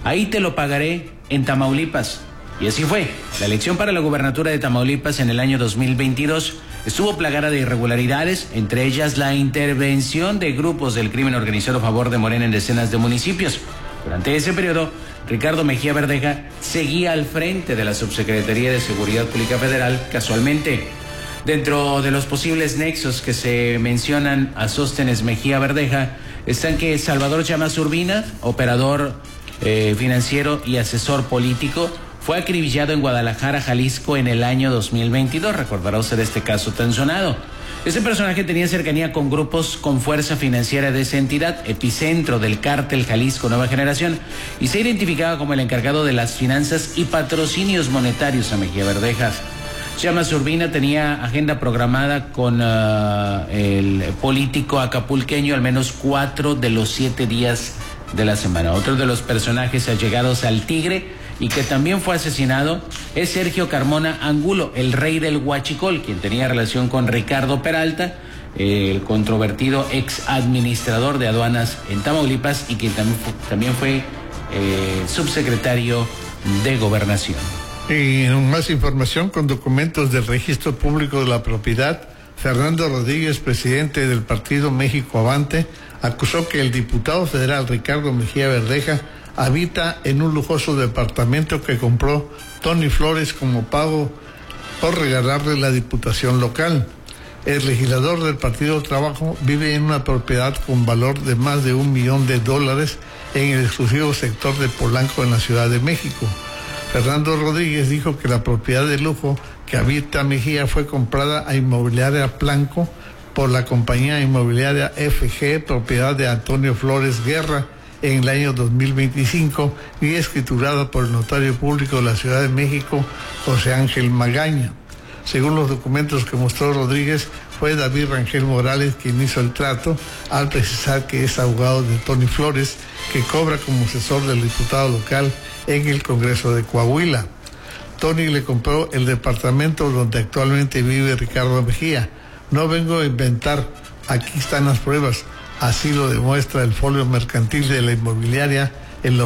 ahí te lo pagaré en Tamaulipas. Y así fue. La elección para la gubernatura de Tamaulipas en el año 2022 estuvo plagada de irregularidades, entre ellas la intervención de grupos del crimen organizado a favor de Morena en decenas de municipios. Durante ese periodo, Ricardo Mejía Verdeja seguía al frente de la Subsecretaría de Seguridad Pública Federal, casualmente. Dentro de los posibles nexos que se mencionan a Sóstenes Mejía Verdeja están que Salvador Llamas Urbina, operador financiero y asesor político, fue acribillado en Guadalajara, Jalisco en el año 2022. Recordará usted este caso tan sonado. Este personaje tenía cercanía con grupos con fuerza financiera de esa entidad, epicentro del cártel Jalisco Nueva Generación, y se identificaba como el encargado de las finanzas y patrocinios monetarios a Mejía Verdeja. Llamas Urbina tenía agenda programada con el político acapulqueño al menos 4 de los 7 días de la semana. Otro de los personajes allegados al Tigre y que también fue asesinado es Sergio Carmona Angulo, el rey del Huachicol, quien tenía relación con Ricardo Peralta, el controvertido ex administrador de aduanas en Tamaulipas y quien también fue subsecretario de Gobernación. Y en más información, con documentos del Registro Público de la Propiedad, Fernando Rodríguez, presidente del partido México Avante, acusó que el diputado federal Ricardo Mejía Verdeja habita en un lujoso departamento que compró Tony Flores como pago por regalarle la diputación local. El legislador del Partido Trabajo vive en una propiedad con valor de más de $1 millón en el exclusivo sector de Polanco en la Ciudad de México. Fernando Rodríguez dijo que la propiedad de lujo que habita Mejía fue comprada a Inmobiliaria Blanco por la compañía inmobiliaria FG, propiedad de Antonio Flores Guerra, en el año 2025 y escriturada por el notario público de la Ciudad de México, José Ángel Magaña. Según los documentos que mostró Rodríguez, fue David Rangel Morales quien hizo el trato, al precisar que es abogado de Tony Flores, que cobra como asesor del diputado local en el Congreso de Coahuila. Tony le compró el departamento donde actualmente vive Ricardo Mejía. No vengo a inventar, aquí están las pruebas. Así lo demuestra el folio mercantil de la inmobiliaria. El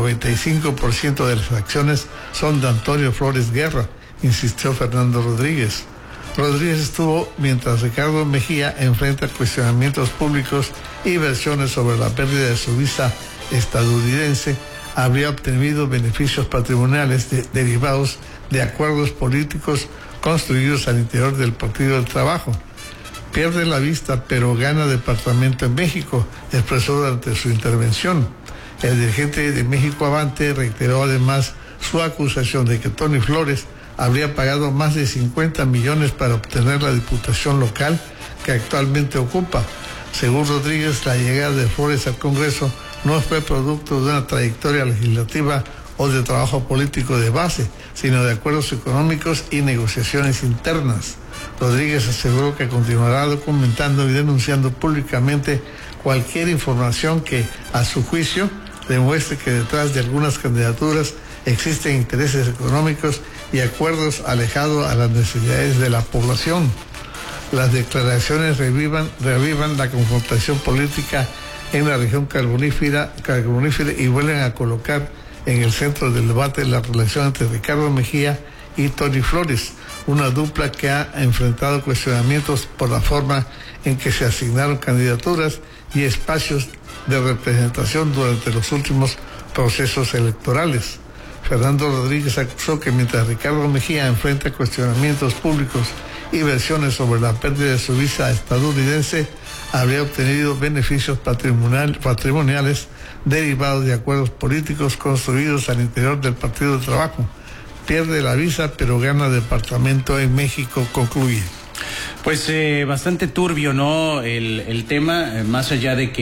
95% de las acciones son de Antonio Flores Guerra, insistió Fernando Rodríguez. Rodríguez estuvo mientras Ricardo Mejía enfrenta cuestionamientos públicos y versiones sobre la pérdida de su visa estadounidense. Habría obtenido beneficios patrimoniales derivados de acuerdos políticos construidos al interior del Partido del Trabajo. Pierde la vista, pero gana departamento en México, expresó durante su intervención. El dirigente de México Avante reiteró además su acusación de que Tony Flores habría pagado más de 50 millones para obtener la diputación local que actualmente ocupa. Según Rodríguez, la llegada de Flores al Congreso no fue producto de una trayectoria legislativa o de trabajo político de base, sino de acuerdos económicos y negociaciones internas. Rodríguez aseguró que continuará documentando y denunciando públicamente cualquier información que, a su juicio, demuestre que detrás de algunas candidaturas existen intereses económicos y acuerdos alejados a las necesidades de la población. Las declaraciones reavivan la confrontación política en la región carbonífera y vuelven a colocar en el centro del debate la relación entre Ricardo Mejía y Tony Flores, una dupla que ha enfrentado cuestionamientos por la forma en que se asignaron candidaturas y espacios de representación durante los últimos procesos electorales. Fernando Rodríguez acusó que mientras Ricardo Mejía enfrenta cuestionamientos públicos y versiones sobre la pérdida de su visa estadounidense, habría obtenido beneficios patrimoniales derivados de acuerdos políticos construidos al interior del Partido del Trabajo. Pierde la visa, pero gana departamento en México, concluye. Pues bastante turbio, ¿no? El tema, más allá de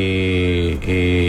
que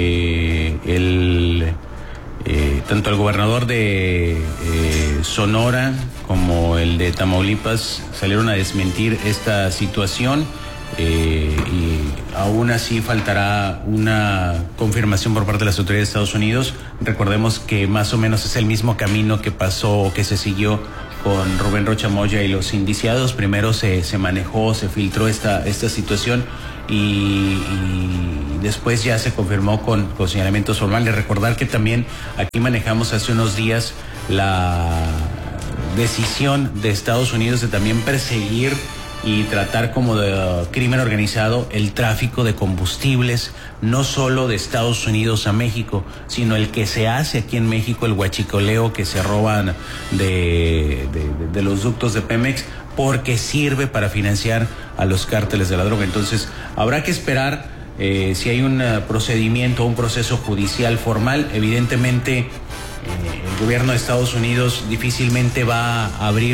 tanto el gobernador de Sonora como el de Tamaulipas salieron a desmentir esta situación. Y aún así faltará una confirmación por parte de las autoridades de Estados Unidos. Recordemos que más o menos es el mismo camino que pasó o que se siguió con Rubén Rocha Moya y los indiciados. Primero se manejó, se filtró esta situación y después ya se confirmó con señalamientos formales. Recordar que también aquí manejamos hace unos días la decisión de Estados Unidos de también perseguir y tratar como de crimen organizado el tráfico de combustibles, no solo de Estados Unidos a México, sino el que se hace aquí en México, el huachicoleo que se roban de los ductos de Pemex, porque sirve para financiar a los cárteles de la droga. Entonces habrá que esperar si hay un procedimiento, un proceso judicial formal. Evidentemente el gobierno de Estados Unidos difícilmente va a abrir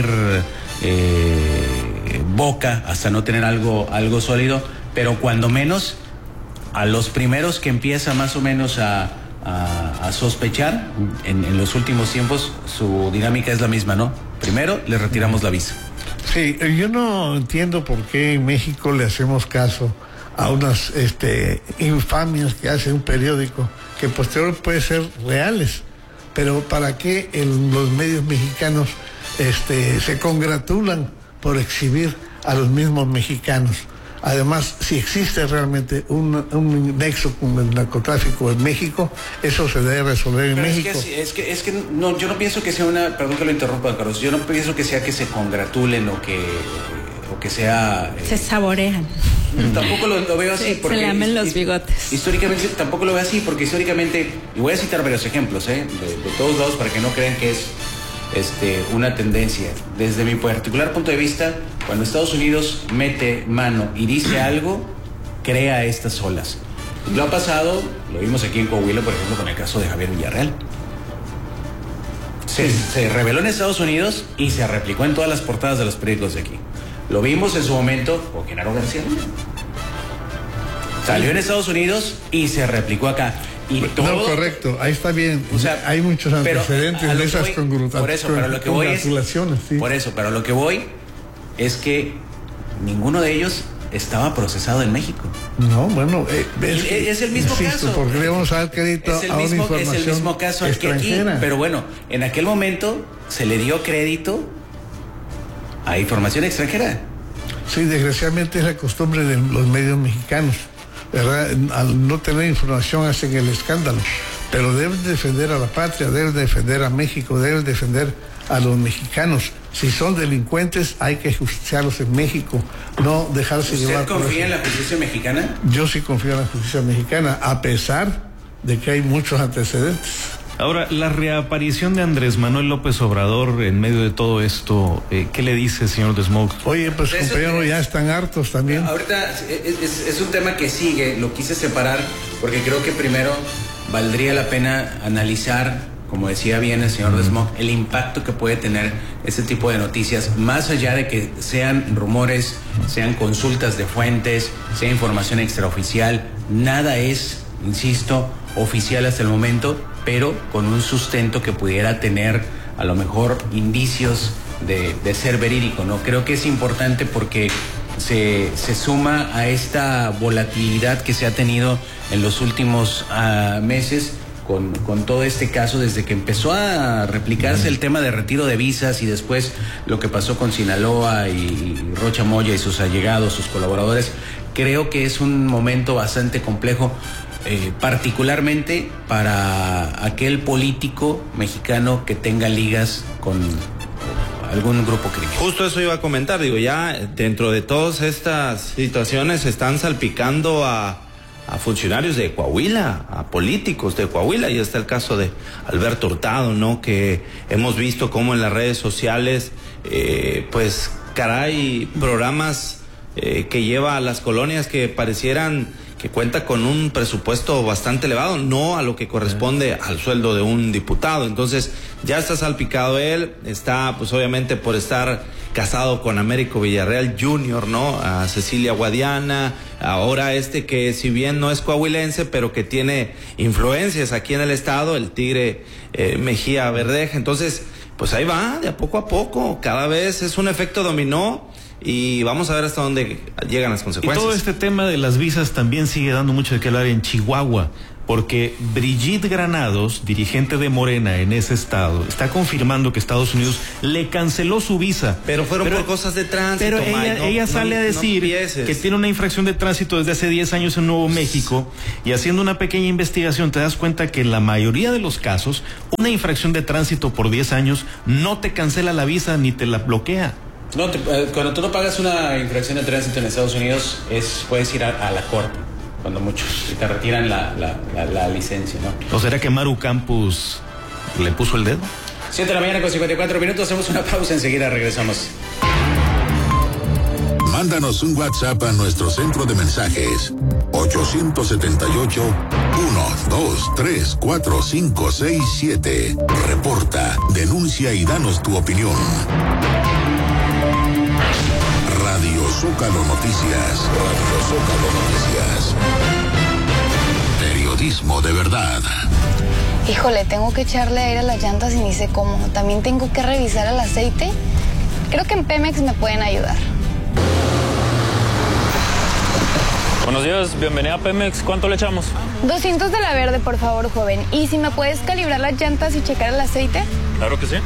boca hasta no tener algo sólido, pero cuando menos a los primeros que empieza más o menos a sospechar en los últimos tiempos, su dinámica es la misma, ¿no? Primero les retiramos la visa. Sí, yo no entiendo por qué en México le hacemos caso a unas infamias que hace un periódico que posteriormente puede ser reales, pero ¿para qué los medios mexicanos se congratulan por exhibir a los mismos mexicanos? Además, si existe realmente un nexo con el narcotráfico en México, eso se debe resolver en México. Es que no, yo no pienso que sea una, perdón que lo interrumpa, Carlos, yo no pienso que sea que se congratulen o que sea... se saborean. Tampoco lo veo así. Porque se lamen los bigotes. Históricamente tampoco lo veo así, porque históricamente, y voy a citar varios ejemplos, de todos lados, para que no crean que es una tendencia. Desde mi particular punto de vista, cuando Estados Unidos mete mano y dice algo, crea estas olas. Lo ha pasado, lo vimos aquí en Coahuila, por ejemplo, con el caso de Javier Villarreal. Se reveló en Estados Unidos y se replicó en todas las portadas de los periódicos de aquí. Lo vimos en su momento con Genaro García Luna. Salió en Estados Unidos y se replicó acá. Y todo, no, correcto, ahí está bien. O sea, hay muchos antecedentes de esas congratulaciones. Por eso, pero lo que voy es, sí. Por eso, pero lo que voy es que ninguno de ellos estaba procesado en México. No, bueno, es el mismo caso. Porque le vamos a dar crédito a una información es el mismo caso que aquí, pero bueno, en aquel momento se le dio crédito a información extranjera. Sí, desgraciadamente es la costumbre de los medios mexicanos, ¿verdad? Al no tener información hacen el escándalo, pero deben defender a la patria, deben defender a México, deben defender a los mexicanos. Si son delincuentes hay que justiciarlos en México, no dejarse llevar. ¿Usted confía en la justicia mexicana? Yo sí confío en la justicia mexicana, a pesar de que hay muchos antecedentes. Ahora, la reaparición de Andrés Manuel López Obrador en medio de todo esto, ¿qué le dice, señor Desmogue? Oye, pues compañeros, ya están hartos también. Ahorita es un tema que sigue, lo quise separar porque creo que primero valdría la pena analizar, como decía bien el señor Desmogue, el impacto que puede tener este tipo de noticias, más allá de que sean rumores, sean consultas de fuentes, sea información extraoficial, nada es, insisto, oficial hasta el momento, pero con un sustento que pudiera tener a lo mejor indicios de ser verídico, ¿no? Creo que es importante porque se suma a esta volatilidad que se ha tenido en los últimos meses con todo este caso, desde que empezó a replicarse el tema de retiro de visas y después lo que pasó con Sinaloa y Rocha Moya y sus allegados, sus colaboradores. Creo que es un momento bastante complejo, particularmente para aquel político mexicano que tenga ligas con algún grupo criminal. Justo eso iba a comentar, digo, ya dentro de todas estas situaciones están salpicando a funcionarios de Coahuila, a políticos de Coahuila, y está el caso de Alberto Hurtado, ¿no? Que hemos visto cómo en las redes sociales, pues, caray, programas que lleva a las colonias que parecieran que cuenta con un presupuesto bastante elevado, no a lo que corresponde al sueldo de un diputado. Entonces, ya está salpicado él, está, pues obviamente por estar casado con Américo Villarreal Jr., ¿no? A Cecilia Guadiana, ahora que si bien no es coahuilense, pero que tiene influencias aquí en el estado, el Tigre Mejía Verdeja. Entonces, pues ahí va, de a poco, cada vez es un efecto dominó. Y vamos a ver hasta dónde llegan las consecuencias. Y todo este tema de las visas también sigue dando mucho de qué hablar en Chihuahua. porque Brigitte Granados, dirigente de Morena en ese estado, está confirmando que Estados Unidos le canceló su visa. Pero fueron por cosas de tránsito. Pero ella sale a decir que tiene una infracción de tránsito desde hace 10 años en Nuevo México, y haciendo una pequeña investigación te das cuenta que en la mayoría de los casos, una infracción de tránsito por 10 años no te cancela la visa ni te la bloquea. No, cuando tú no pagas una infracción de tránsito en Estados Unidos, puedes ir a la corte, cuando muchos, y te retiran la licencia, ¿no? ¿O será que Maru Campos le puso el dedo? 7 de la mañana con 54 minutos, hacemos una pausa, enseguida regresamos. Mándanos un WhatsApp a nuestro centro de mensajes 878-123-4567. Reporta, denuncia y danos tu opinión. Radio Zócalo Noticias. Radio Zócalo Noticias. Periodismo de verdad. Híjole, tengo que echarle aire a las llantas y ni sé cómo. También tengo que revisar el aceite. Creo que en Pemex me pueden ayudar. Buenos días, bienvenida a Pemex. ¿Cuánto le echamos? 200 de la verde, por favor, joven. ¿Y si me puedes calibrar las llantas y checar el aceite? Claro que sí.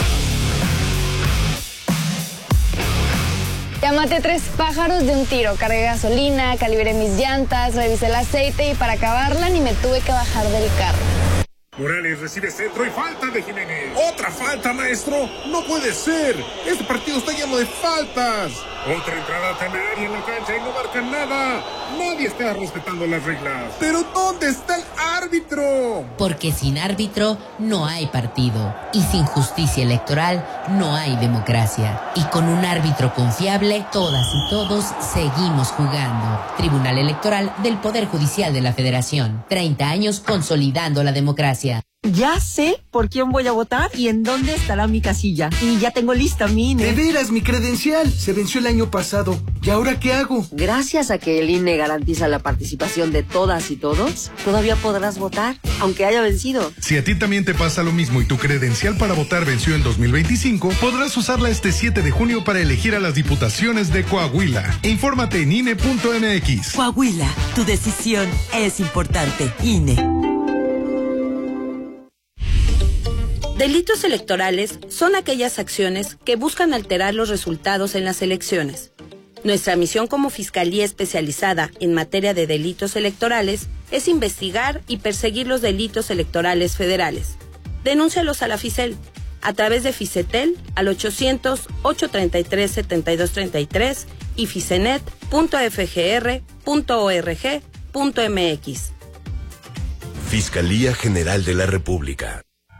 Ya maté 3 pájaros de un tiro. Cargué gasolina, calibré mis llantas, revisé el aceite y para acabarla ni me tuve que bajar del carro. Morales recibe centro y falta de Jiménez. ¡Otra falta, maestro! ¡No puede ser! ¡Este partido está lleno de faltas! Otra entrada temeraria en la cancha y no marcan nada. Nadie está respetando las reglas. ¿Pero dónde está el árbitro? Porque sin árbitro no hay partido. Y sin justicia electoral no hay democracia. Y con un árbitro confiable, todas y todos seguimos jugando. Tribunal Electoral del Poder Judicial de la Federación. 30 años consolidando la democracia. Ya sé por quién voy a votar y en dónde estará mi casilla. Y ya tengo lista mi INE. De veras, mi credencial se venció el año pasado. ¿Y ahora qué hago? Gracias a que el INE garantiza la participación de todas y todos, todavía podrás votar, aunque haya vencido. Si a ti también te pasa lo mismo y tu credencial para votar venció en 2025, podrás usarla este 7 de junio para elegir a las diputaciones de Coahuila. Infórmate en INE.mx. Coahuila, tu decisión es importante. INE. Delitos electorales son aquellas acciones que buscan alterar los resultados en las elecciones. Nuestra misión como Fiscalía Especializada en materia de delitos electorales es investigar y perseguir los delitos electorales federales. Denúncialos a la FICEL a través de FICETEL al 800-833-7233 y ficenet.fgr.org.mx. Fiscalía General de la República.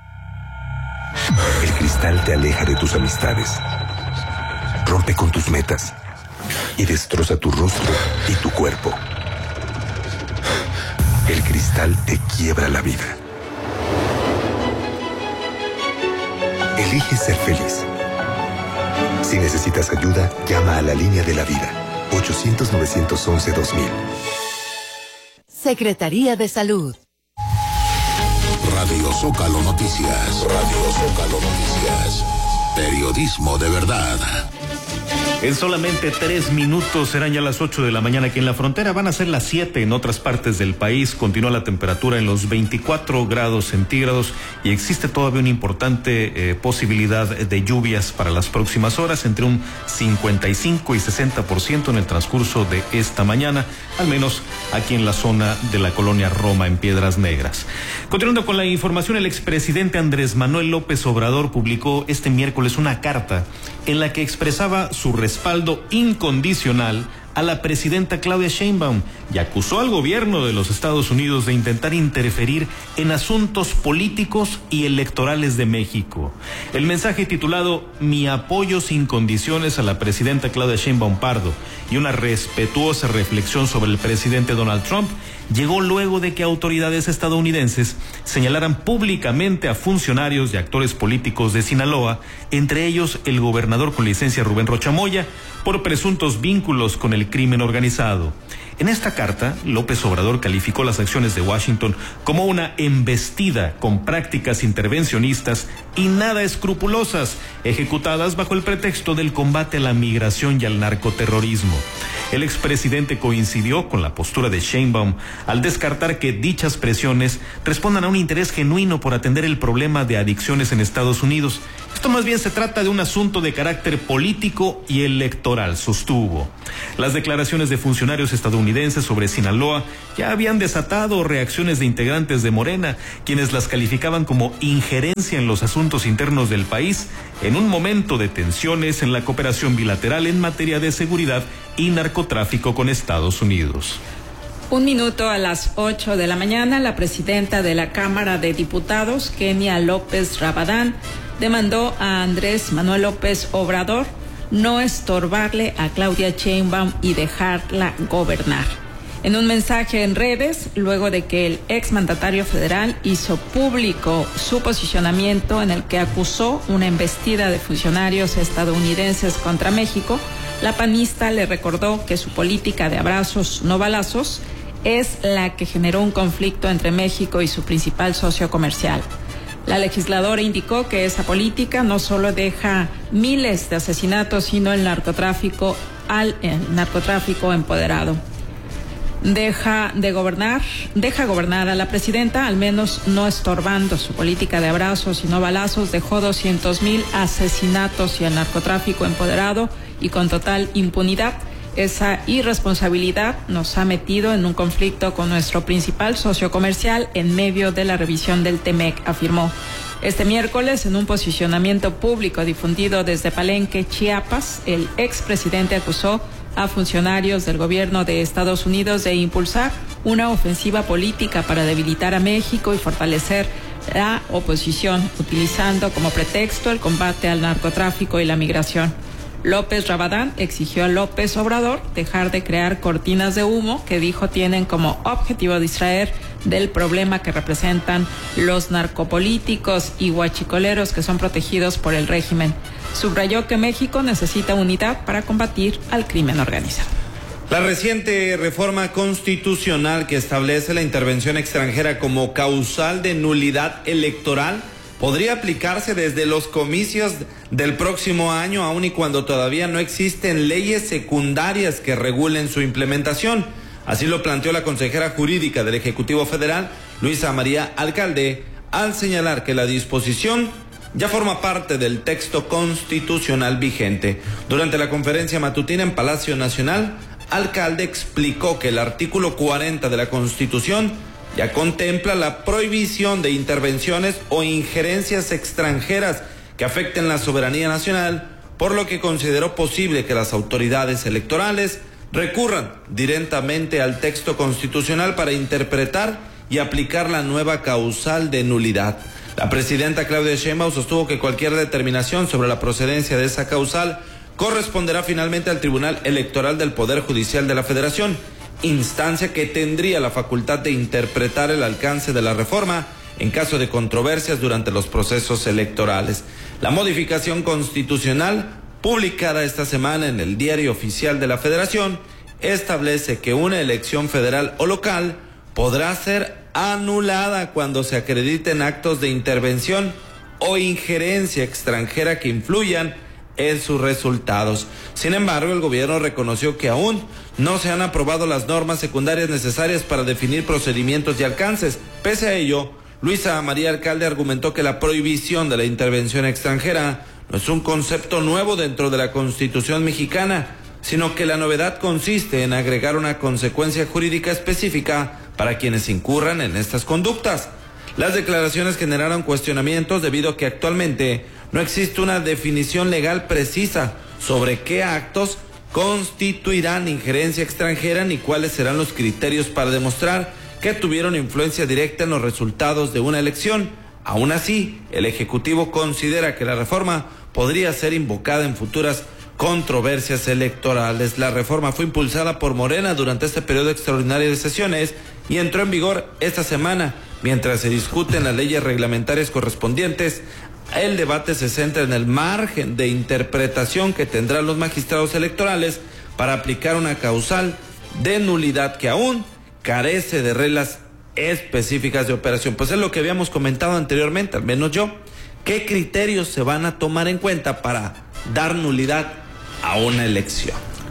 El cristal te aleja de tus amistades, rompe con tus metas y destroza tu rostro y tu cuerpo. El cristal te quiebra la vida. Elige ser feliz. Si necesitas ayuda, llama a la línea de la vida. 800-911-2000. Secretaría de Salud. Radio Zócalo Noticias. Radio Zócalo Noticias. Periodismo de verdad. En solamente 3 minutos serán ya las 8 de la mañana aquí en la frontera. Van a ser las 7 en otras partes del país. Continúa la temperatura en los 24 grados centígrados y existe todavía una importante posibilidad de lluvias para las próximas horas, entre un 55 y 60% en el transcurso de esta mañana, al menos aquí en la zona de la colonia Roma en Piedras Negras. Continuando con la información, el expresidente Andrés Manuel López Obrador publicó este miércoles una carta en la que expresaba su respaldo incondicional a la presidenta Claudia Sheinbaum y acusó al gobierno de los Estados Unidos de intentar interferir en asuntos políticos y electorales de México. El mensaje titulado "Mi apoyo sin condiciones a la presidenta Claudia Sheinbaum Pardo" y una respetuosa reflexión sobre el presidente Donald Trump llegó luego de que autoridades estadounidenses señalaran públicamente a funcionarios y actores políticos de Sinaloa, entre ellos el gobernador con licencia Rubén Rocha Moya, por presuntos vínculos con el crimen organizado. En esta carta, López Obrador calificó las acciones de Washington como una embestida con prácticas intervencionistas y nada escrupulosas, ejecutadas bajo el pretexto del combate a la migración y al narcoterrorismo. El expresidente coincidió con la postura de Sheinbaum al descartar que dichas presiones respondan a un interés genuino por atender el problema de adicciones en Estados Unidos. Esto más bien se trata de un asunto de carácter político y electoral, sostuvo. Las declaraciones de funcionarios estadounidenses sobre Sinaloa ya habían desatado reacciones de integrantes de Morena, quienes las calificaban como injerencia en los asuntos internos del país en un momento de tensiones en la cooperación bilateral en materia de seguridad y narcotráfico con Estados Unidos. 8:01 a.m, la presidenta de la Cámara de Diputados, Kenia López Rabadán, demandó a Andrés Manuel López Obrador no estorbarle a Claudia Sheinbaum y dejarla gobernar. En un mensaje en redes, luego de que el exmandatario federal hizo público su posicionamiento en el que acusó una embestida de funcionarios estadounidenses contra México, la panista le recordó que su política de abrazos no balazos es la que generó un conflicto entre México y su principal socio comercial. La legisladora indicó que esa política no solo deja miles de asesinatos, sino el narcotráfico empoderado. Deja gobernar a la presidenta, al menos no estorbando su política de abrazos y no balazos. Dejó 200,000 asesinatos y el narcotráfico empoderado y con total impunidad. Esa irresponsabilidad nos ha metido en un conflicto con nuestro principal socio comercial en medio de la revisión del TEMEC, afirmó. Este miércoles, en un posicionamiento público difundido desde Palenque, Chiapas, el expresidente acusó a funcionarios del gobierno de Estados Unidos de impulsar una ofensiva política para debilitar a México y fortalecer la oposición, utilizando como pretexto el combate al narcotráfico y la migración. López Rabadán exigió a López Obrador dejar de crear cortinas de humo que dijo tienen como objetivo distraer del problema que representan los narcopolíticos y huachicoleros que son protegidos por el régimen. Subrayó que México necesita unidad para combatir al crimen organizado. La reciente reforma constitucional que establece la intervención extranjera como causal de nulidad electoral podría aplicarse desde los comicios del próximo año, aun y cuando todavía no existen leyes secundarias que regulen su implementación. Así lo planteó la consejera jurídica del Ejecutivo Federal, Luisa María Alcalde, al señalar que la disposición ya forma parte del texto constitucional vigente. Durante la conferencia matutina en Palacio Nacional, Alcalde explicó que el artículo 40 de la Constitución ya contempla la prohibición de intervenciones o injerencias extranjeras que afecten la soberanía nacional, por lo que consideró posible que las autoridades electorales recurran directamente al texto constitucional para interpretar y aplicar la nueva causal de nulidad. La presidenta Claudia Sheinbaum sostuvo que cualquier determinación sobre la procedencia de esa causal corresponderá finalmente al Tribunal Electoral del Poder Judicial de la Federación, instancia que tendría la facultad de interpretar el alcance de la reforma en caso de controversias durante los procesos electorales. La modificación constitucional, publicada esta semana en el Diario Oficial de la Federación, establece que una elección federal o local podrá ser anulada cuando se acrediten actos de intervención o injerencia extranjera que influyan en sus resultados. Sin embargo, el gobierno reconoció que aún no se han aprobado las normas secundarias necesarias para definir procedimientos y alcances. Pese a ello, Luisa María Alcalde argumentó que la prohibición de la intervención extranjera no es un concepto nuevo dentro de la Constitución mexicana, sino que la novedad consiste en agregar una consecuencia jurídica específica para quienes incurran en estas conductas. Las declaraciones generaron cuestionamientos debido a que actualmente no existe una definición legal precisa sobre qué actos constituirán injerencia extranjera ni cuáles serán los criterios para demostrar que tuvieron influencia directa en los resultados de una elección. Aún así, el Ejecutivo considera que la reforma podría ser invocada en futuras controversias electorales. La reforma fue impulsada por Morena durante este periodo extraordinario de sesiones y entró en vigor esta semana. Mientras se discuten las leyes reglamentarias correspondientes, el debate se centra en el margen de interpretación que tendrán los magistrados electorales para aplicar una causal de nulidad que aún carece de reglas específicas de operación. Pues es lo que habíamos comentado anteriormente, al menos yo. ¿Qué criterios se van a tomar en cuenta para dar nulidad a una elección?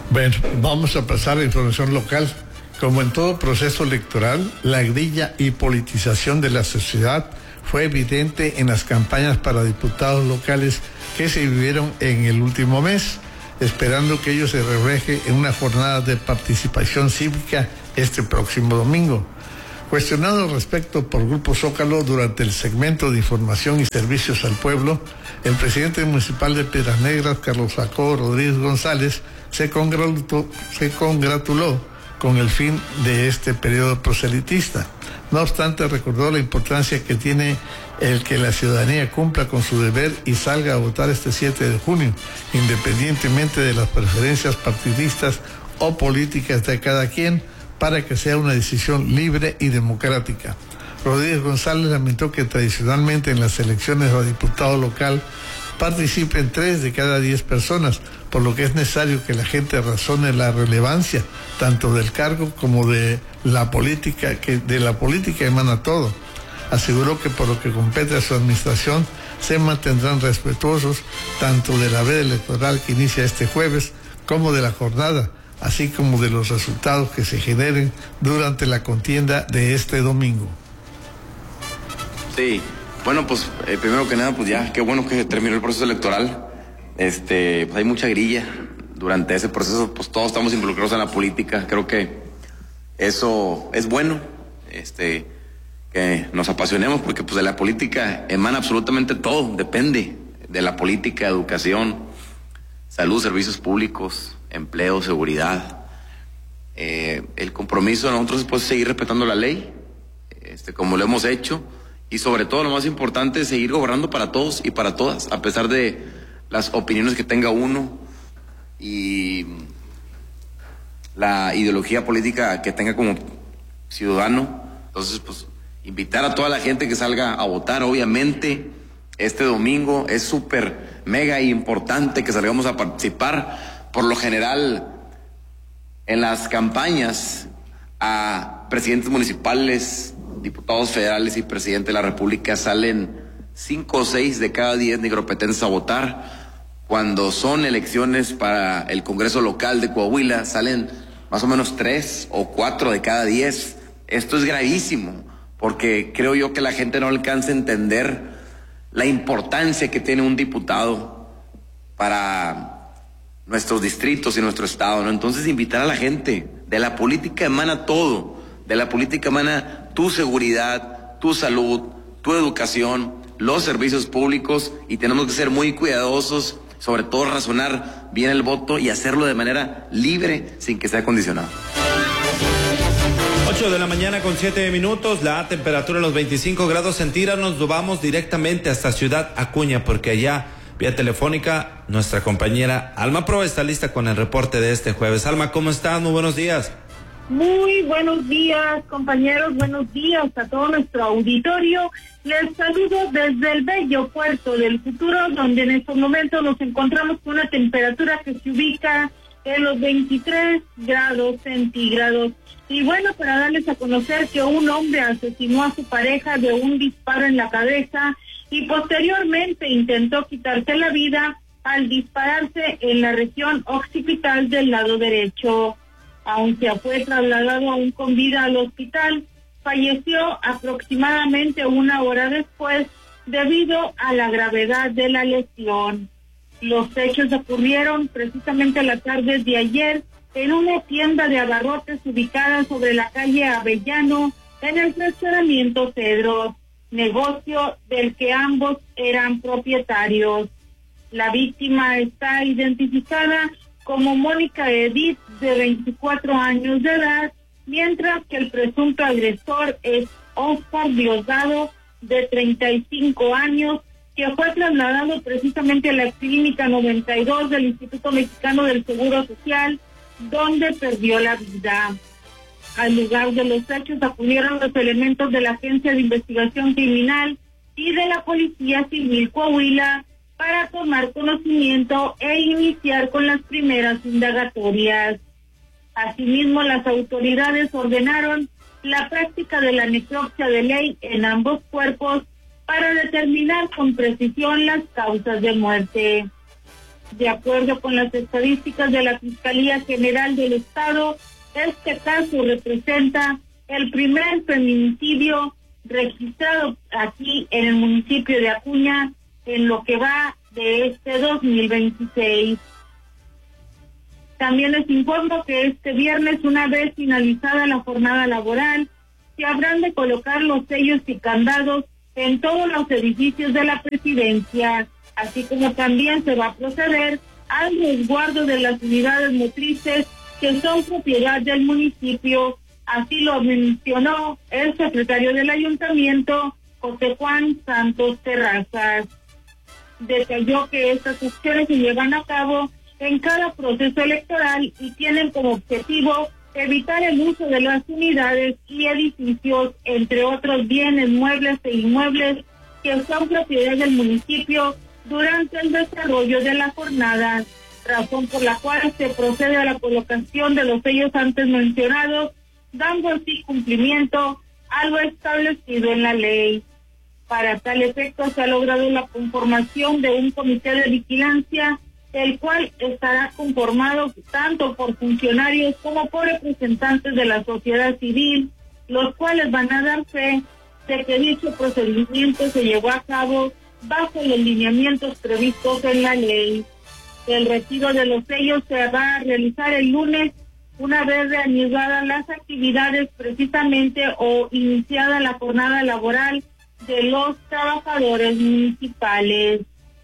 Bueno, vamos a pasar a información local. Como en todo proceso electoral, la grilla y politización de la sociedad fue evidente en las campañas para diputados locales que se vivieron en el último mes, esperando que ello se refleje en una jornada de participación cívica este próximo domingo. Cuestionado al respecto por Grupo Zócalo durante el segmento de información y servicios al pueblo, el presidente municipal de Piedras Negras, Carlos Jacobo Rodríguez González, se congratuló con el fin de este periodo proselitista. No obstante, recordó la importancia que tiene el que la ciudadanía cumpla con su deber y salga a votar este 7 de junio, independientemente de las preferencias partidistas o políticas de cada quien, para que sea una decisión libre y democrática. Rodríguez González lamentó que tradicionalmente en las elecciones a diputado local participen 3 de cada 10 personas, por lo que es necesario que la gente razone la relevancia tanto del cargo como de la política, que de la política emana todo. Aseguró que por lo que compete a su administración se mantendrán respetuosos tanto de la veda electoral que inicia este jueves como de la jornada, así como de los resultados que se generen durante la contienda de este domingo. Sí, bueno, pues primero que nada, pues ya, qué bueno que terminó el proceso electoral. Pues hay mucha grilla durante ese proceso, pues todos estamos involucrados en la política. Creo que eso es bueno, que nos apasionemos, porque pues de la política emana absolutamente todo, depende de la política, educación, salud, servicios públicos, empleo, seguridad. El compromiso de nosotros es pues seguir respetando la ley, como lo hemos hecho, y sobre todo lo más importante es seguir gobernando para todos y para todas, a pesar de las opiniones que tenga uno y la ideología política que tenga como ciudadano. Entonces, pues, invitar a toda la gente que salga a votar. Obviamente, este domingo es súper mega importante que salgamos a participar. Por lo general, en las campañas a presidentes municipales, diputados federales y presidente de la República salen 5 o 6 de cada 10 nigropetenses a votar. Cuando son elecciones para el Congreso local de Coahuila, salen más o menos 3 o 4 de cada 10. Esto es gravísimo, porque creo yo que la gente no alcanza a entender la importancia que tiene un diputado para nuestros distritos y nuestro estado, ¿no? Entonces, invitar a la gente. De la política emana todo. De la política emana tu seguridad, tu salud, tu educación, los servicios públicos, y tenemos que ser muy cuidadosos, sobre todo razonar bien el voto y hacerlo de manera libre, sin que sea condicionado. 8 de la mañana con 7 minutos, la temperatura en los 25 grados centígrados. Nos vamos directamente hasta Ciudad Acuña, porque allá, vía telefónica, nuestra compañera Alma Proa está lista con el reporte de este jueves. Alma, ¿cómo estás? Muy buenos días. Muy buenos días, compañeros, buenos días a todo nuestro auditorio. Les saludo desde el bello puerto del Futuro, donde en estos momentos nos encontramos con una temperatura que se ubica en los 23 grados centígrados. Y bueno, para darles a conocer que un hombre asesinó a su pareja de un disparo en la cabeza y posteriormente intentó quitarse la vida al dispararse en la región occipital del lado derecho. Aunque fue trasladado aún con vida al hospital, falleció aproximadamente 1 hora después debido a la gravedad de la lesión. Los hechos ocurrieron precisamente la tarde de ayer en una tienda de abarrotes ubicada sobre la calle Avellano, en el fraccionamiento Cedros, negocio del que ambos eran propietarios. La víctima está identificada como Mónica Edith, de 24 años de edad, mientras que el presunto agresor es Oscar Diosdado, de 35 años, que fue trasladado precisamente a la Clínica 92 del Instituto Mexicano del Seguro Social, donde perdió la vida. Al lugar de los hechos acudieron los elementos de la Agencia de Investigación Criminal y de la Policía Civil Coahuila para tomar conocimiento e iniciar con las primeras indagatorias. Asimismo, las autoridades ordenaron la práctica de la necropsia de ley en ambos cuerpos para determinar con precisión las causas de muerte. De acuerdo con las estadísticas de la Fiscalía General del Estado, este caso representa el primer feminicidio registrado aquí en el municipio de Acuña en lo que va de este 2026. También les informo que este viernes, una vez finalizada la jornada laboral, se habrán de colocar los sellos y candados en todos los edificios de la presidencia, así como también se va a proceder al resguardo de las unidades motrices que son propiedad del municipio. Así lo mencionó el secretario del ayuntamiento, José Juan Santos Terrazas. Detalló que estas acciones se llevan a cabo en cada proceso electoral y tienen como objetivo evitar el uso de las unidades y edificios, entre otros bienes muebles e inmuebles que son propiedad del municipio durante el desarrollo de la jornada, razón por la cual se procede a la colocación de los sellos antes mencionados, dando así cumplimiento a lo establecido en la ley. Para tal efecto se ha logrado la conformación de un comité de vigilancia, el cual estará conformado tanto por funcionarios como por representantes de la sociedad civil, los cuales van a dar fe de que dicho procedimiento se llevó a cabo bajo los lineamientos previstos en la ley. El retiro de los sellos se va a realizar el lunes, una vez reanudadas las actividades precisamente o iniciada la jornada laboral de los trabajadores municipales.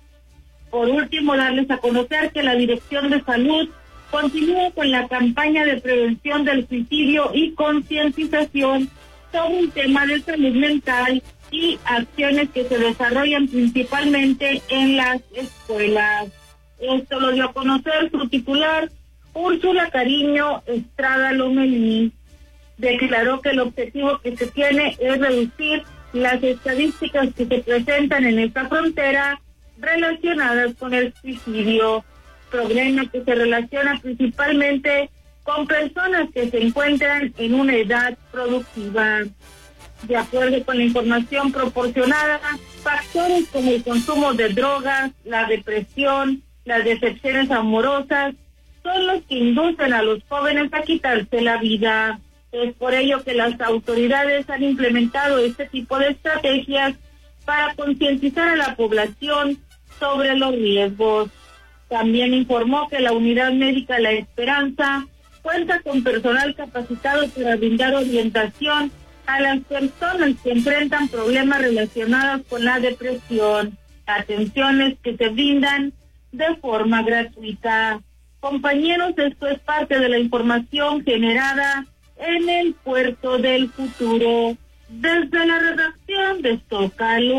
Por último, darles a conocer que la Dirección de Salud continúa con la campaña de prevención del suicidio y concientización sobre un tema de salud mental y acciones que se desarrollan principalmente en las escuelas. Esto lo dio a conocer su titular, Úrsula Cariño Estrada Lomelí. Declaró que el objetivo que se tiene es reducir las estadísticas que se presentan en esta frontera relacionadas con el suicidio, problema que se relaciona principalmente con personas que se encuentran en una edad productiva. De acuerdo con la información proporcionada, factores como el consumo de drogas, la depresión, las decepciones amorosas, son los que inducen a los jóvenes a quitarse la vida. Es por ello que las autoridades han implementado este tipo de estrategias para concientizar a la población sobre los riesgos. También informó que la Unidad Médica La Esperanza cuenta con personal capacitado para brindar orientación a las personas que enfrentan problemas relacionados con la depresión, atenciones que se brindan de forma gratuita. Compañeros, esto es parte de la información generada en el Puerto del Futuro. Desde la redacción de Zócalo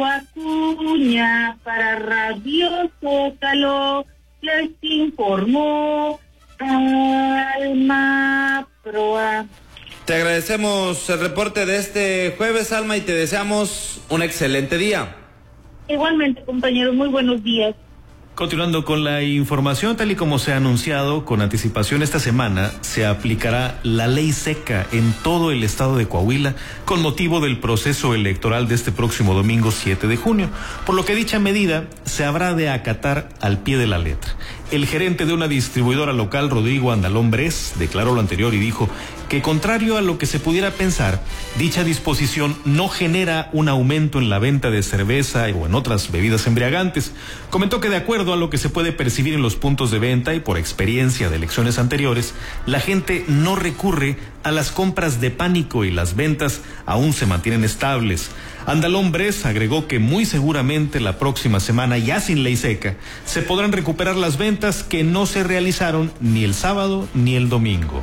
Acuña para Radio Zócalo, les informó Alma Proa. Te agradecemos el reporte de este jueves, Alma, y te deseamos un excelente día. Igualmente, compañeros, muy buenos días. Continuando con la información, tal y como se ha anunciado con anticipación esta semana, se aplicará la ley seca en todo el estado de Coahuila con motivo del proceso electoral de este próximo domingo 7 de junio, por lo que dicha medida se habrá de acatar al pie de la letra. El gerente de una distribuidora local, Rodrigo Andalón Bres, declaró lo anterior y dijo que, contrario a lo que se pudiera pensar, dicha disposición no genera un aumento en la venta de cerveza o en otras bebidas embriagantes. Comentó que, de acuerdo a lo que se puede percibir en los puntos de venta y por experiencia de elecciones anteriores, la gente no recurre a las compras de pánico y las ventas aún se mantienen estables. Andalón Bres agregó que muy seguramente la próxima semana, ya sin ley seca, se podrán recuperar las ventas que no se realizaron ni el sábado ni el domingo.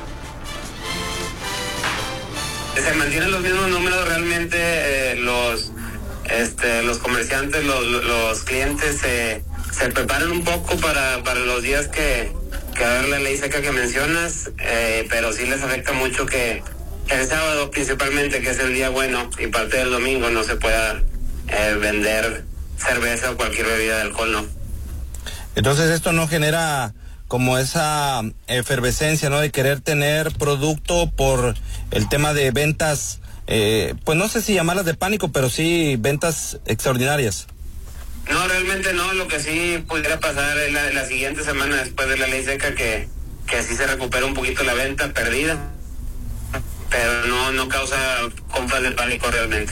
Se mantienen los mismos números realmente, los comerciantes, los clientes se preparan un poco para los días que va a haber la ley seca que mencionas, pero sí les afecta mucho que el sábado principalmente, que es el día bueno, y parte del domingo no se pueda vender cerveza o cualquier bebida de alcohol, ¿no? Entonces esto no genera como esa efervescencia, ¿no?, de querer tener producto por el tema de ventas, pues no sé si llamarlas de pánico, pero sí ventas extraordinarias. No, realmente no. Lo que sí pudiera pasar es la siguiente semana después de la ley seca que así se recupera un poquito la venta perdida, pero no causa compras de pánico realmente.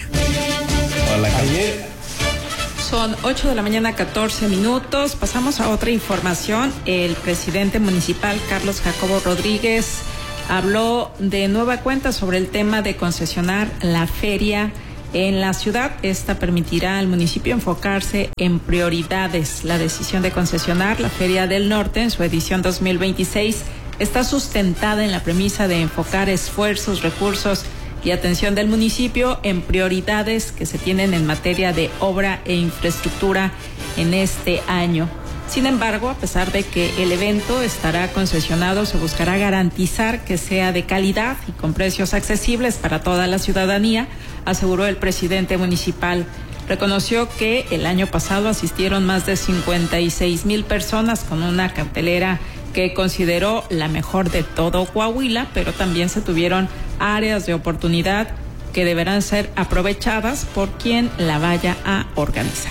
Son 8 de la mañana, 14 minutos. Pasamos a otra información. El presidente municipal, Carlos Jacobo Rodríguez, habló de nueva cuenta sobre el tema de concesionar la feria en la ciudad. Esta permitirá al municipio enfocarse en prioridades. La decisión de concesionar la Feria del Norte en su edición 2026 está sustentada en la premisa de enfocar esfuerzos, recursos y atención del municipio en prioridades que se tienen en materia de obra e infraestructura en este año. Sin embargo, a pesar de que el evento estará concesionado, se buscará garantizar que sea de calidad y con precios accesibles para toda la ciudadanía, aseguró el presidente municipal. Reconoció que el año pasado asistieron más de 56,000 personas con una cartelera que consideró la mejor de todo Coahuila, pero también se tuvieron áreas de oportunidad que deberán ser aprovechadas por quien la vaya a organizar.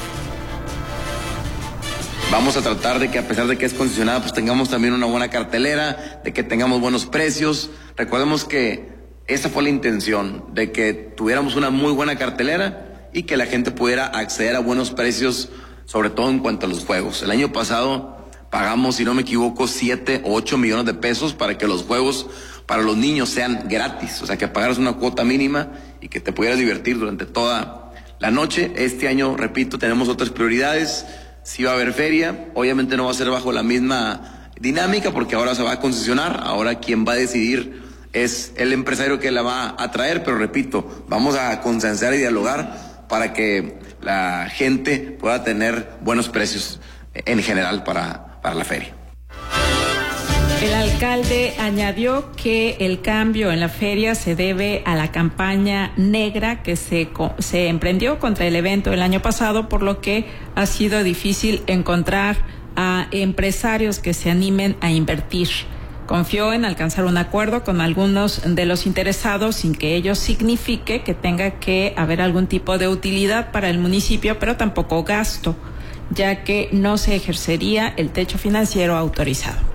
Vamos a tratar de que, a pesar de que es concesionada, pues tengamos también una buena cartelera, de que tengamos buenos precios. Recordemos que esa fue la intención, de que tuviéramos una muy buena cartelera y que la gente pudiera acceder a buenos precios, sobre todo en cuanto a los juegos. El año pasado pagamos, si no me equivoco, 7 o 8 millones de pesos para que los juegos para los niños sean gratis, o sea, que pagaras una cuota mínima y que te pudieras divertir durante toda la noche. Este año, repito, tenemos otras prioridades. Sí va a haber feria, obviamente no va a ser bajo la misma dinámica porque ahora se va a concesionar, ahora quien va a decidir es el empresario que la va a traer, pero repito, vamos a consensar y dialogar para que la gente pueda tener buenos precios en general para la feria. El alcalde añadió que el cambio en la feria se debe a la campaña negra que se emprendió contra el evento el año pasado, por lo que ha sido difícil encontrar a empresarios que se animen a invertir. Confió en alcanzar un acuerdo con algunos de los interesados sin que ello signifique que tenga que haber algún tipo de utilidad para el municipio, pero tampoco gasto, ya que no se ejercería el techo financiero autorizado.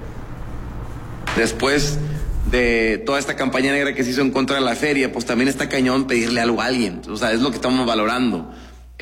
Después de toda esta campaña negra que se hizo en contra de la feria, pues también está cañón pedirle algo a alguien. O sea, es lo que estamos valorando.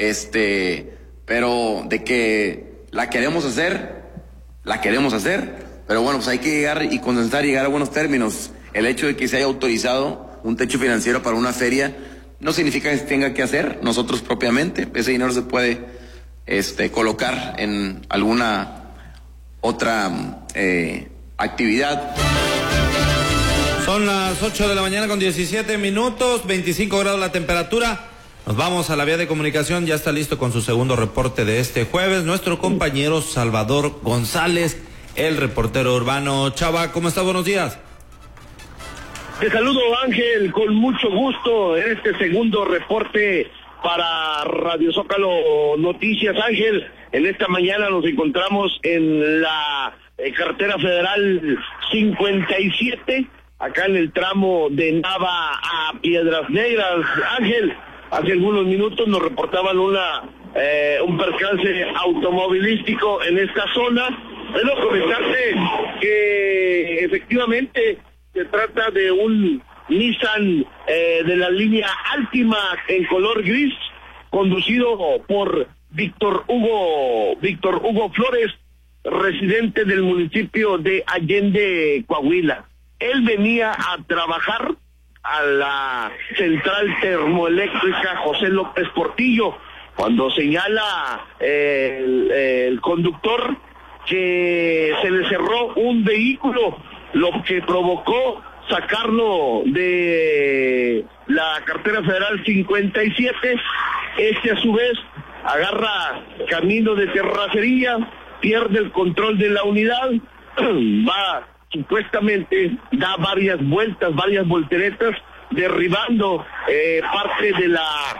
Pero de que la queremos hacer, pero bueno, pues hay que llegar y consensar, llegar a buenos términos. El hecho de que se haya autorizado un techo financiero para una feria no significa que se tenga que hacer nosotros propiamente. Ese dinero se puede colocar en alguna otra actividad. Son las 8 de la mañana con 17 minutos, 25 grados la temperatura. Nos vamos a la vía de comunicación, ya está listo con su segundo reporte de este jueves, nuestro compañero Salvador González, el reportero urbano. Chava, ¿cómo estás? Buenos días. Te saludo, Ángel, con mucho gusto en este segundo reporte para Radio Zócalo Noticias. Ángel, en esta mañana nos encontramos en la carretera federal 57, acá en el tramo de Nava a Piedras Negras. Ángel, hace algunos minutos nos reportaban un percance automovilístico en esta zona. Debo comentarte que efectivamente se trata de un Nissan de la línea Altima en color gris, conducido por Víctor Hugo Flores, residente del municipio de Allende, Coahuila. Él venía a trabajar a la central termoeléctrica José López Portillo, cuando señala el conductor que se le cerró un vehículo, lo que provocó sacarlo de la carretera federal 57. Este a su vez agarra camino de terracería, pierde el control de la unidad, supuestamente da varias vueltas, varias volteretas, derribando parte de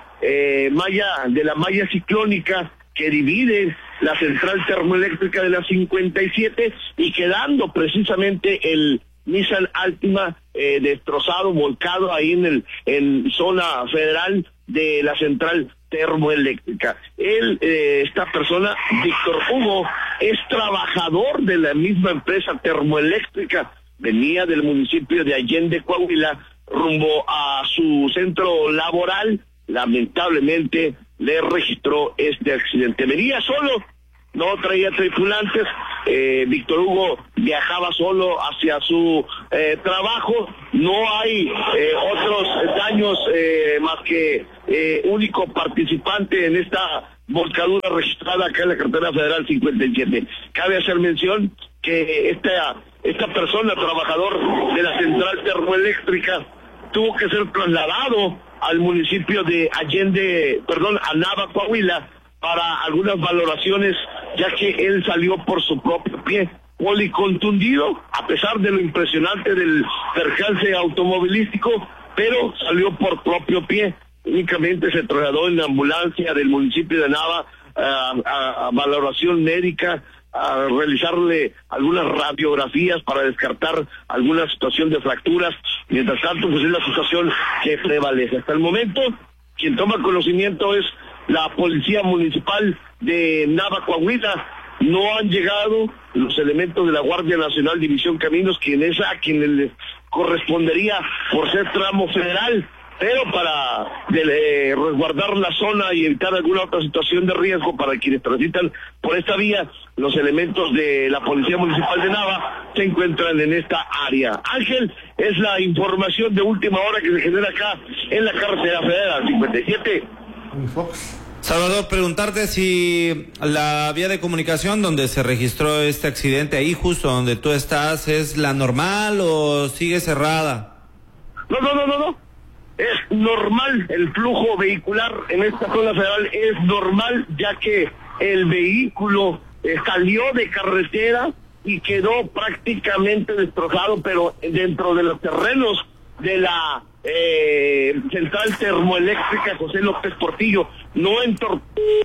la malla ciclónica que divide la central termoeléctrica de la 57 y quedando precisamente el Nissan Altima destrozado, volcado ahí en zona federal de la central Termoeléctrica. Esta persona, Víctor Hugo, es trabajador de la misma empresa Termoeléctrica. Venía del municipio de Allende, Coahuila, rumbo a su centro laboral. Lamentablemente le registró este accidente. Venía solo, no traía tripulantes. Víctor Hugo viajaba solo hacia su trabajo. No hay otros daños más que único participante en esta volcadura registrada acá en la carretera federal 57. Cabe hacer mención que esta persona, trabajador de la central termoeléctrica, tuvo que ser trasladado al municipio de a Nava, Coahuila, para algunas valoraciones, ya que él salió por su propio pie, policontundido, a pesar de lo impresionante del percance automovilístico, pero salió por propio pie. Únicamente se trasladó en la ambulancia del municipio de Nava a valoración médica, a realizarle algunas radiografías para descartar alguna situación de fracturas. Mientras tanto, pues es la situación que prevalece. Hasta el momento, quien toma conocimiento es la Policía Municipal de Nava, Coahuila. No han llegado los elementos de la Guardia Nacional División Caminos, quien les correspondería por ser tramo federal, pero para resguardar la zona y evitar alguna otra situación de riesgo para quienes transitan por esta vía, los elementos de la Policía Municipal de Nava se encuentran en esta área. Ángel, es la información de última hora que se genera acá en la carretera federal 57. Salvador, preguntarte si la vía de comunicación donde se registró este accidente, ahí justo donde tú estás, ¿es la normal o sigue cerrada? No. Es normal, el flujo vehicular en esta zona federal es normal, ya que el vehículo salió de carretera y quedó prácticamente destrozado, pero dentro de los terrenos de la central termoeléctrica José López Portillo, no entró.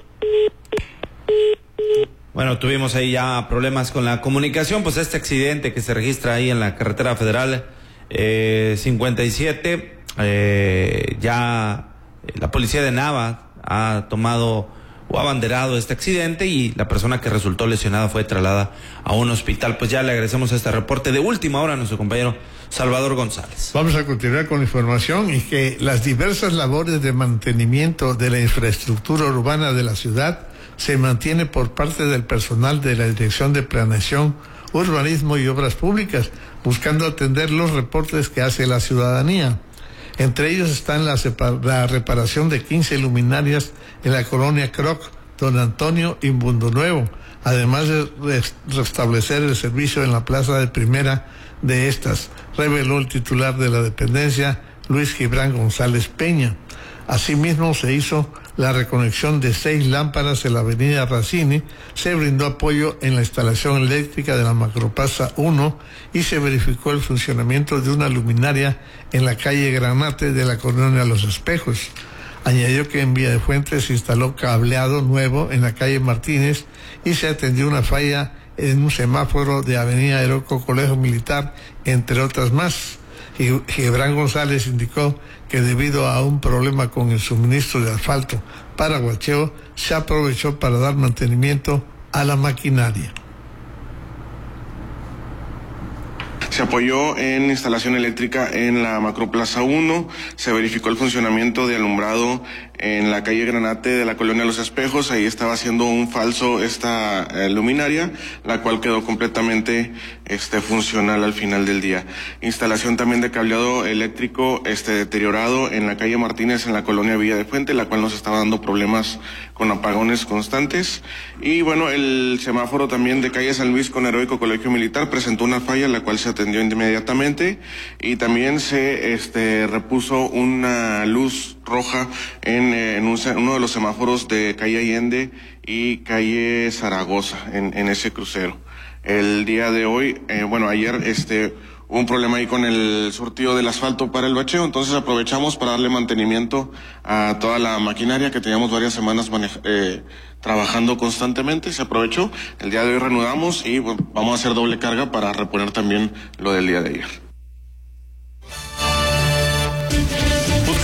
Bueno, tuvimos ahí ya problemas con la comunicación, pues este accidente que se registra ahí en la carretera federal 57, ya la policía de Nava ha tomado o abanderado este accidente y la persona que resultó lesionada fue trasladada a un hospital. Pues ya le agradecemos este reporte de última hora a nuestro compañero Salvador González. Vamos a continuar con la información y que las diversas labores de mantenimiento de la infraestructura urbana de la ciudad se mantiene por parte del personal de la Dirección de Planeación, Urbanismo y Obras Públicas, buscando atender los reportes que hace la ciudadanía. Entre ellos están la reparación de 15 luminarias en la colonia Croc, Don Antonio y Mundo Nuevo, además de restablecer el servicio en la plaza de primera de estas, reveló el titular de la dependencia, Luis Gibran González Peña. Asimismo, se hizo la reconexión de 6 lámparas en la avenida Racine, se brindó apoyo en la instalación eléctrica de la Macroplaza 1 y se verificó el funcionamiento de una luminaria en la calle Granate de la colonia Los Espejos. Añadió que en Villa de Fuentes se instaló cableado nuevo en la calle Martínez y se atendió una falla en un semáforo de avenida Heroico Colegio Militar, entre otras más. Gibran González indicó que debido a un problema con el suministro de asfalto para Huacheo, se aprovechó para dar mantenimiento a la maquinaria. Se apoyó en instalación eléctrica en la Macroplaza 1, se verificó el funcionamiento de alumbrado en la calle Granate de la colonia Los Espejos. Ahí estaba haciendo un falso esta luminaria, la cual quedó completamente funcional al final del día. Instalación también de cableado eléctrico deteriorado en la calle Martínez en la colonia Villa de Fuente, la cual nos estaba dando problemas con apagones constantes. Y bueno, el semáforo también de calle San Luis con Heroico Colegio Militar presentó una falla, la cual se atendió inmediatamente, y también se repuso una luz roja en uno de los semáforos de calle Allende y calle Zaragoza en ese crucero. El día de hoy, ayer hubo un problema ahí con el surtido del asfalto para el bacheo, entonces aprovechamos para darle mantenimiento a toda la maquinaria que teníamos varias semanas trabajando constantemente. Se aprovechó, el día de hoy reanudamos y vamos a hacer doble carga para reponer también lo del día de ayer.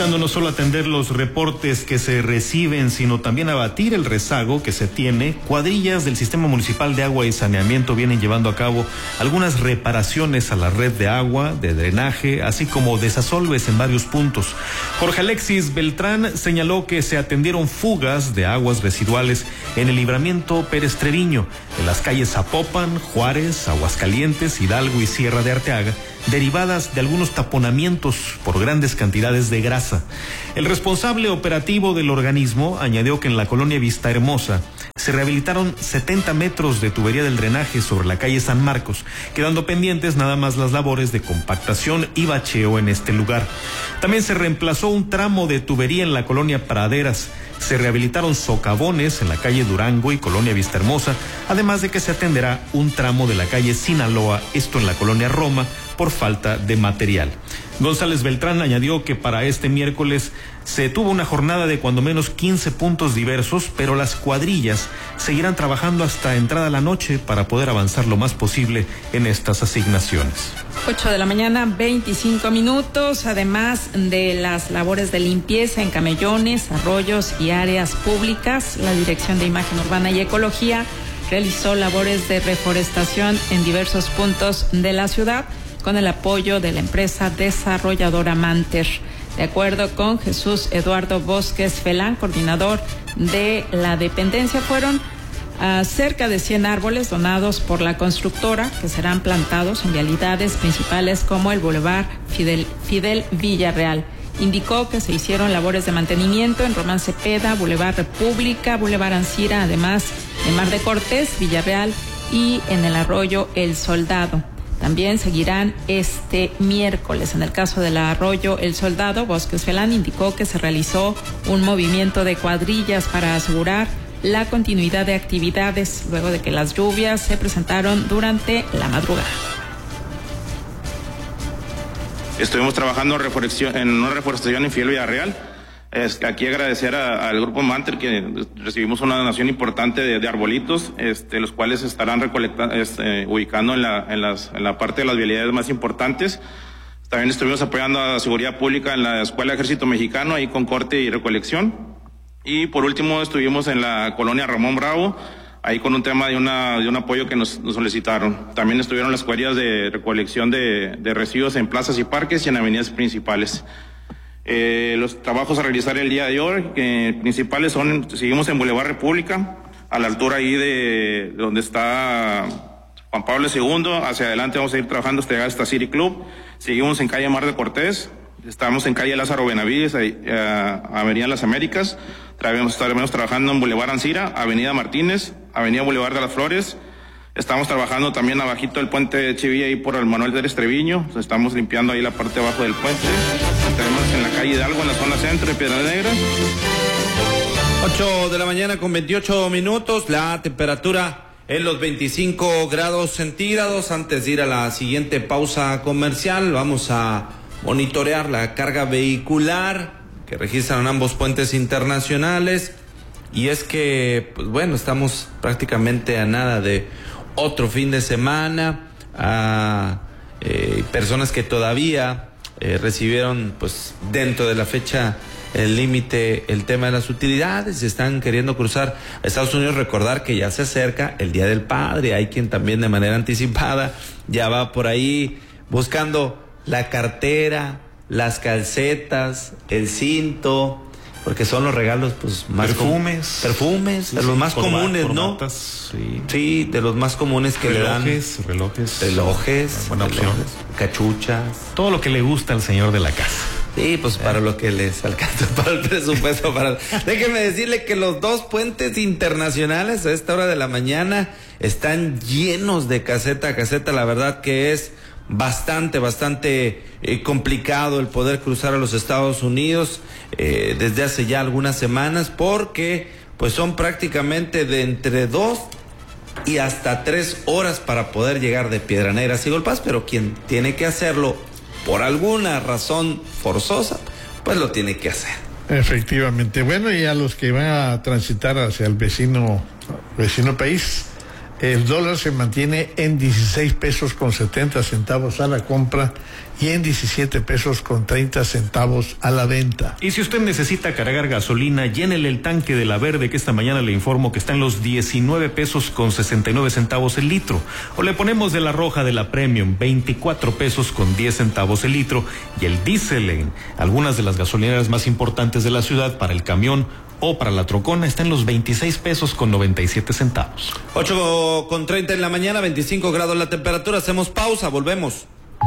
Buscando no solo atender los reportes que se reciben, sino también abatir el rezago que se tiene, cuadrillas del Sistema Municipal de Agua y Saneamiento vienen llevando a cabo algunas reparaciones a la red de agua, de drenaje, así como desasolves en varios puntos. Jorge Alexis Beltrán señaló que se atendieron fugas de aguas residuales en el Libramiento Pérez Treviño, en las calles Zapopan, Juárez, Aguascalientes, Hidalgo y Sierra de Arteaga, derivadas de algunos taponamientos por grandes cantidades de grasa. El responsable operativo del organismo añadió que en la colonia Vista Hermosa se rehabilitaron 70 metros de tubería del drenaje sobre la calle San Marcos, quedando pendientes nada más las labores de compactación y bacheo en este lugar. También se reemplazó un tramo de tubería en la colonia Praderas. Se rehabilitaron socavones en la calle Durango y colonia Vista Hermosa, además de que se atenderá un tramo de la calle Sinaloa, esto en la colonia Roma, por falta de material. González Beltrán añadió que para este miércoles se tuvo una jornada de cuando menos 15 puntos diversos, pero las cuadrillas seguirán trabajando hasta entrada la noche para poder avanzar lo más posible en estas asignaciones. 8:25 a.m, además de las labores de limpieza en camellones, arroyos y áreas públicas, la Dirección de Imagen Urbana y Ecología realizó labores de reforestación en diversos puntos de la ciudad con el apoyo de la empresa desarrolladora Manter. De acuerdo con Jesús Eduardo Bosques Felán, coordinador de la dependencia, fueron cerca de 100 árboles donados por la constructora que serán plantados en vialidades principales como el Boulevard Fidel Villarreal. Indicó que se hicieron labores de mantenimiento en Román Cepeda, Boulevard República, Boulevard Ancira, además en Mar de Cortés, Villarreal y en el arroyo El Soldado. También seguirán este miércoles. En el caso del arroyo El Soldado, Bosques Felán indicó que se realizó un movimiento de cuadrillas para asegurar la continuidad de actividades luego de que las lluvias se presentaron durante la madrugada. Estuvimos trabajando en una reforestación en Fidel Villarreal. Aquí agradecer al grupo Manter que recibimos una donación importante de arbolitos, los cuales se estarán ubicando en la parte de las vialidades más importantes. También estuvimos apoyando a la seguridad pública en la Escuela Ejército Mexicano, ahí con corte y recolección. Y por último estuvimos en la colonia Ramón Bravo, ahí con un tema de un apoyo que nos solicitaron. También estuvieron las cuadrillas de recolección de residuos en plazas y parques y en avenidas principales. Los trabajos a realizar el día de hoy principales seguimos en Boulevard República, a la altura ahí de donde está Juan Pablo II, hacia adelante vamos a ir trabajando hasta llegar hasta City Club. Seguimos en calle Mar de Cortés, estamos en calle Lázaro Benavides, Avenida Las Américas, estaremos trabajando en Boulevard Ancira, Avenida Martínez, Avenida Boulevard de las Flores. Estamos trabajando también abajito del puente de Chivilla ahí por el Manuel Pérez Treviño. Estamos limpiando ahí la parte de abajo del puente. Tenemos en la calle Hidalgo, en la zona centro de Piedras Negras. 8:28 a.m, la temperatura en los 25 grados centígrados. Antes de ir a la siguiente pausa comercial, vamos a monitorear la carga vehicular que registran ambos puentes internacionales. Y es que, pues bueno, estamos prácticamente a nada de otro fin de semana. Personas que todavía recibieron, pues dentro de la fecha el límite, el tema de las utilidades, están queriendo cruzar a Estados Unidos. Recordar que ya se acerca el Día del Padre. Hay quien también de manera anticipada ya va por ahí buscando la cartera, las calcetas, el cinto, porque son los regalos pues más perfumes, sí, de los más comunes, corbatas, ¿no? Sí, de los más comunes que relojes, le dan. Relojes, buena opción. Cachuchas, todo lo que le gusta al señor de la casa. Sí, pues para lo que les alcanza para el presupuesto. Déjeme decirle que los dos puentes internacionales a esta hora de la mañana están llenos de caseta a caseta. La verdad que es bastante complicado el poder cruzar a los Estados Unidos desde hace ya algunas semanas, porque pues son prácticamente de entre 2 y hasta 3 horas para poder llegar de Piedras Negras a Eagle Pass, pero quien tiene que hacerlo por alguna razón forzosa, pues lo tiene que hacer. Efectivamente. Bueno, y a los que van a transitar hacia el vecino país, el dólar se mantiene en 16 pesos con 70 centavos a la compra y en 17 pesos con 30 centavos a la venta. Y si usted necesita cargar gasolina, llénele el tanque de La Verde, que esta mañana le informo que está en los 19 pesos con 69 centavos el litro. O le ponemos de la roja de la Premium, 24 pesos con 10 centavos el litro. Y el diésel en algunas de las gasolineras más importantes de la ciudad para el camión o para la trocona está en los 26 pesos con 97 centavos. 8:30 en la mañana, 25 grados la temperatura. Hacemos pausa, volvemos.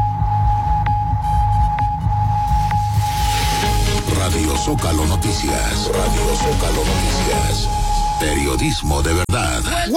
Radio Zócalo Noticias. Radio Zócalo Noticias. Periodismo de verdad.